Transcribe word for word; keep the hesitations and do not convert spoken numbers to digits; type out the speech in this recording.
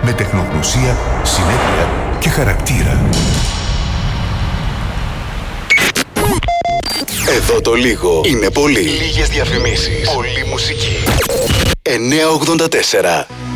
με τεχνογνωσία, συνέπεια και χαρακτήρα. Εδώ το λίγο είναι πολύ. Λίγες διαφημίσεις, πολλή μουσική. εννιακόσια ογδόντα τέσσερα